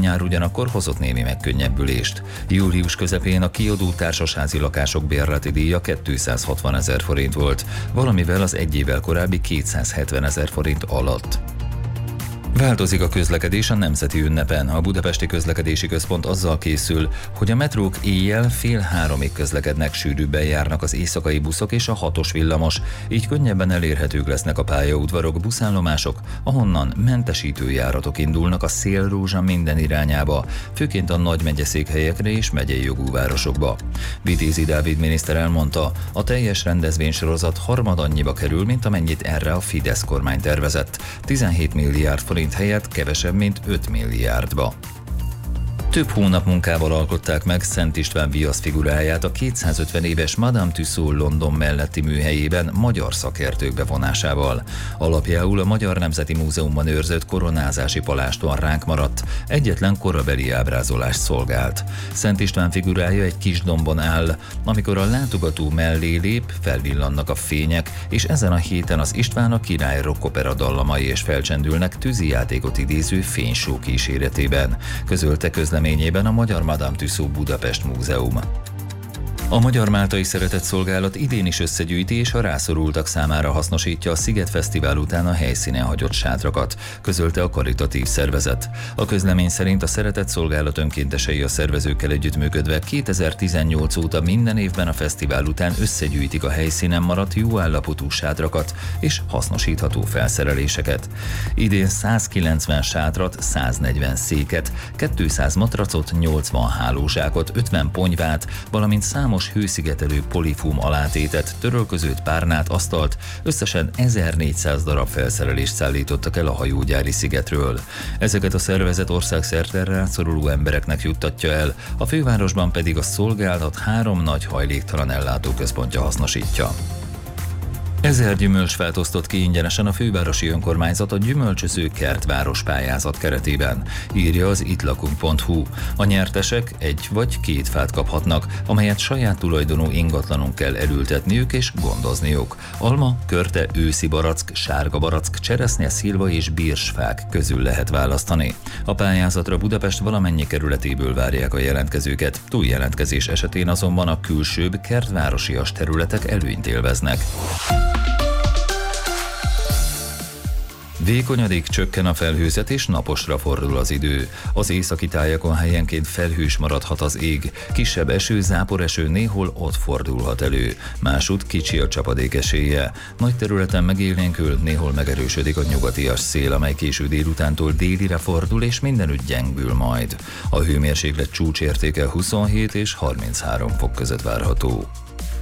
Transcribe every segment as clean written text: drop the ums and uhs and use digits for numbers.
nyár ugyanakkor hozott némi megkönnyebbülést. Július közepén a kiadó társasházi lakások bérleti díja 260 000 forint volt, valamivel az egy évvel korábbi 270 000 forint alatt. Változik a közlekedés a nemzeti ünnepen. A Budapesti Közlekedési Központ azzal készül, hogy a metrók éjjel 2:30-ig közlekednek, sűrűbben járnak az éjszakai buszok és a 6-os villamos, így könnyebben elérhetők lesznek a pályaudvarok, buszállomások, ahonnan mentesítő járatok indulnak a Szélrózsa minden irányába, főként a nagy megyeszékhelyekre és megyei jogú városokba. Vitézi Dávid miniszter elmondta, a teljes rendezvénysorozat harmadannyiba kerül, mint amennyit erre a Fidesz kormány tervezett. 17 milliárd forint helyett kevesebb, mint 5 milliárdba. Több hónap munkával alkották meg Szent István viasz figuráját a 250 éves Madame Tussauds London melletti műhelyében magyar szakértők bevonásával. Alapjául a Magyar Nemzeti Múzeumban őrzött koronázási palástban ránk maradt, egyetlen korabeli ábrázolás szolgált. Szent István figurája egy kis dombon áll, amikor a látogató mellé lép, felvillannak a fények, és ezen a héten az István a király rockopera dallamai és felcsendülnek tűzijátékot idéző fényshow kíséretében, közölte közleményében a Magyar Madame Tussauds Budapest Múzeum. A Magyar Máltai Szeretetszolgálat idén is összegyűjti és a rászorultak számára hasznosítja a Sziget Fesztivál után a helyszínen hagyott sátrakat, közölte a karitatív szervezet. A közlemény szerint a Szeretetszolgálat önkéntesei a szervezőkkel együttműködve 2018 óta minden évben a fesztivál után összegyűjtik a helyszínen maradt jó állapotú sátrakat és hasznosítható felszereléseket. Idén 190 sátrat, 140 széket, 200 matracot, 80 hálózsákot, 50 ponyvát, valamint számos hőszigetelő polifóm alátétet, törölközőt, párnát, asztalt, összesen 1400 darab felszerelést szállítottak el a hajógyári szigetről. Ezeket a szervezet országszerte rászoruló embereknek juttatja el, a fővárosban pedig a szolgálat 3 nagy hajléktalan ellátóközpontja hasznosítja. 1000 gyümölcsfát osztott ki ingyenesen a fővárosi önkormányzat a gyümölcsöző kertváros pályázat keretében, írja az ittlakunk.hu. A nyertesek 1 vagy 2 fát kaphatnak, amelyet saját tulajdonú ingatlanon kell elültetniük és gondozniuk. Alma, körte, őszi barack, sárga barack, cseresznye, szilva és bírsfák közül lehet választani. A pályázatra Budapest valamennyi kerületéből várják a jelentkezőket, túljelentkezés esetén azonban a külsőbb kertvárosias területek előnyt élveznek. Vékonyadik, csökken a felhőzet és naposra fordul az idő. Az északi tájakon helyenként felhős maradhat az ég. Kisebb eső, záporeső néhol ott fordulhat elő. Másút kicsi a csapadék esélye. Nagy területen megélénkül, néhol megerősödik a nyugatias szél, amely késő délutántól délire fordul és mindenütt gyengül majd. A hőmérséklet csúcsértéke 27 és 33 fok között várható.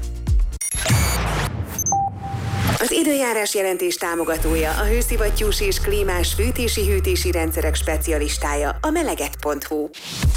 Az időjárás jelentés támogatója, a hőszivattyús és klímás fűtési-hűtési rendszerek specialistája, a meleget.hu.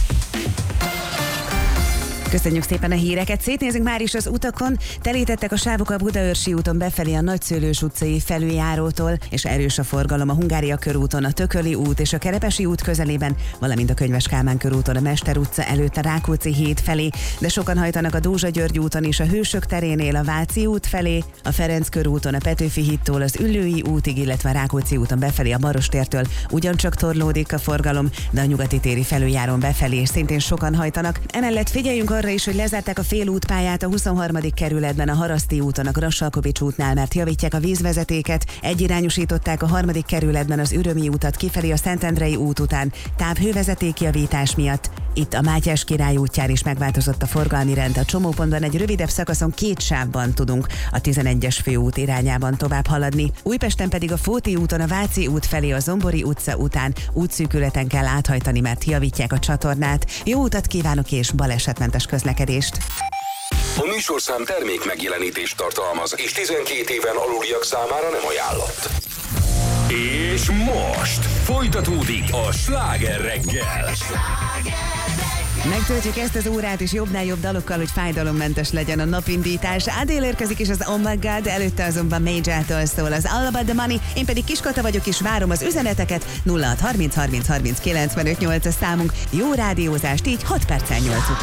Köszönjük szépen a híreket. Szétnézünk már is az utakon. Telítettek a sávok a Budaörsi úton befelé a Nagyszőlős utcai felüljárótól, és erős a forgalom a Hungária körúton, a Tököli út és a Kerepesi út közelében, valamint a Könyves Kálmán körúton a Mester utca előtt a Rákóczi híd felé, de sokan hajtanak a Dózsa-György úton is a Hősök terénél a Váci út felé, a Ferenc körúton a Petőfi hídtól az Üllői útig, illetve a Rákóczi úton befelé a Barostértől ugyancsak torlódik a forgalom, de a Nyugati téri felüljárón befelé is szintén sokan hajtanak. Emellett figyeljünk arra is, hogy lezárták a félútpályát a 23. kerületben a Haraszti úton a Grassalkovich útnál, mert javítják a vízvezetéket. Egyirányosították a 3. kerületben az Ürömi utat kifelé a Szentendrei út után távhővezetékjavítás miatt. Itt a Mátyás király útján is megváltozott a forgalmi rend. A csomópontban egy rövidebb szakaszon 2 sávban tudunk a 11-es főút irányában tovább haladni. Újpesten pedig a Fóti úton a Váci út felé a Zombori utca után útszűkületen kell áthajtani, mert javítják a csatornát. Jó utat kívánok és balesetmentes közlekedést! A műsorszám termék megjelenítést tartalmaz, és 12 éven aluliak számára nem ajánlott. És most folytatódik a Sláger reggel. Megtöltjük ezt az órát is jobbnál jobb dalokkal, hogy fájdalommentes legyen a napindítás. Adele érkezik és az Oh My God, előtte azonban Major-től szól az All About The Money. Én pedig Kiskata vagyok és várom az üzeneteket. 06 30 30 30 95 8 a számunk. Jó rádiózást így 6 perccel 8 után.